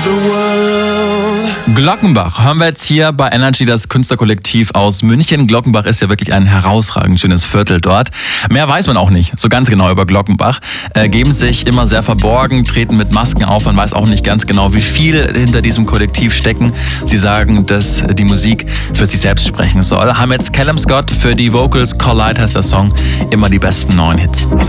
Glockenbach hören wir jetzt hier bei Energy, das Künstlerkollektiv aus München. Glockenbach ist ja wirklich ein herausragend schönes Viertel dort. Mehr weiß man auch nicht so ganz genau über Glockenbach. Geben sich immer sehr verborgen, treten mit Masken auf. Man weiß auch nicht ganz genau, wie viel hinter diesem Kollektiv stecken. Sie sagen, dass die Musik für sich selbst sprechen soll. Haben jetzt Callum Scott für die Vocals. Collide heißt der Song. Immer die besten neuen Hits.